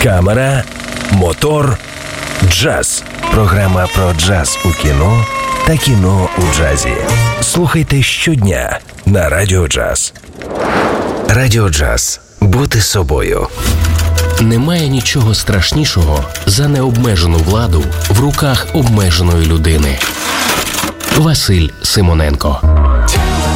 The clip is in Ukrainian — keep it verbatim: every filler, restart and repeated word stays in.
камера, мотор, джаз. Програма про джаз у кіно та кіно у джазі. Слухайте щодня на Радіо Джаз. Радіо Джаз. Бути собою. Немає нічого страшнішого за необмежену владу в руках обмеженої людини. Василь Симоненко.